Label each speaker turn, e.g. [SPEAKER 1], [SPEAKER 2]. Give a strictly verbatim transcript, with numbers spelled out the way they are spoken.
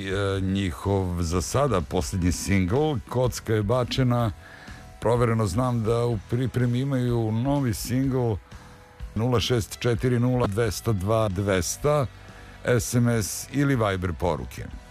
[SPEAKER 1] e, njihov za sada posljednji singl Kocka je bačena. Provereno znam da u pripremi imaju novi singl. Nula šest četiri nula dvesta dva dvesta S M S ili Viber poruke.